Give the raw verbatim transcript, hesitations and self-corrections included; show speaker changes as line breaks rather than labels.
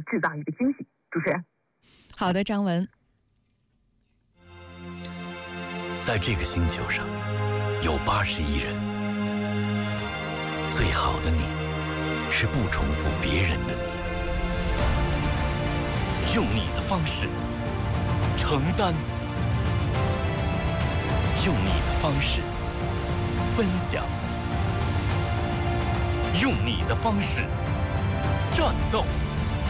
制造一个惊喜。主持人，
好的，张文。
在这个星球上，有八十亿人，最好的你，是不重复别人的你，用你的方式承担，用你的方式分享，用你的方式战斗。